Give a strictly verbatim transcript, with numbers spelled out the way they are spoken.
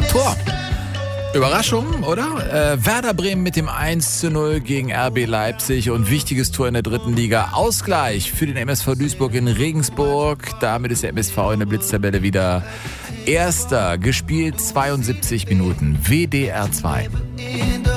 Tor. Überraschung, oder? Äh, Werder Bremen mit dem eins zu null gegen R B Leipzig und wichtiges Tor in der dritten Liga. Ausgleich für den M S V Duisburg in Regensburg. Damit ist der M S V in der Blitztabelle wieder Erster. Gespielt zweiundsiebzig Minuten. W D R zwei.